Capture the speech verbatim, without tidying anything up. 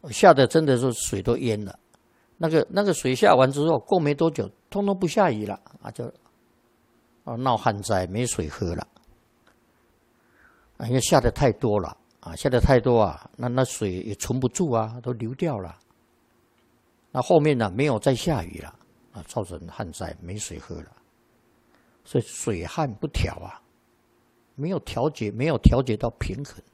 下的真的是水都淹了。那个那个水下完之后，过没多久，通通不下雨了啊，就啊闹旱灾，没水喝了。啊，因为下的太多了啊，下的太多啊，那那水也存不住啊，都流掉了。那后面呢，没有再下雨了啊，造成旱灾，没水喝了。所以水旱不调啊，没有调节，没有调节到平衡。